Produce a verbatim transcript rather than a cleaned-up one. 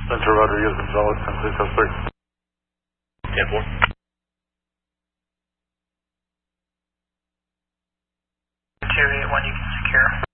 Center Rodriguez Gonzalez, ten three suspect. ten four. two eight one, you can secure.